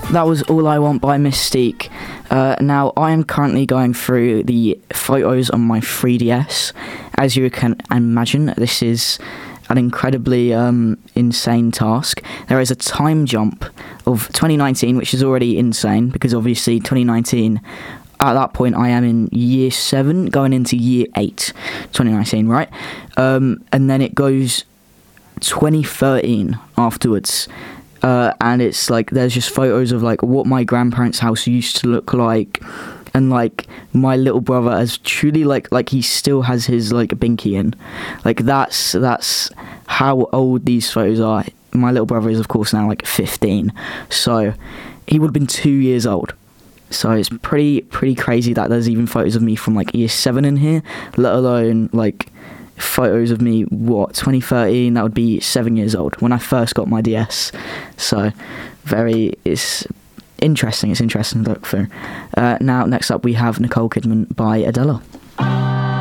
That was All I Want by Mystique. Now, I am currently going through the photos on my 3DS. As you can imagine, this is an incredibly insane task. There is a time jump of 2019, which is already insane, because obviously 2019, at that point, I am in year 7, going into year 8, 2019, right? And then it goes 2013 afterwards. And it's like there's just photos of like what my grandparents' house used to look like, and like my little brother has truly like he still has his like binky in. Like that's how old these photos are. My little brother is of course now like 15, so he would have been 2 years old. So it's pretty crazy that there's even photos of me from like year 7 in here, let alone like photos of me 2013. That would be 7 years old when I first got my DS. So it's interesting to look through. Now next up we have Nicole Kidman by Adele.